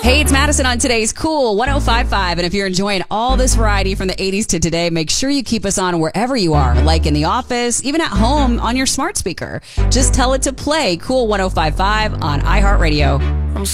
Hey, it's Madison on today's Cool 105.5. And if you're enjoying all this variety from the 80s to today, make sure you keep us on wherever you are, like in the office, even at home on your smart speaker. Just tell it to play Cool 105.5 on iHeartRadio.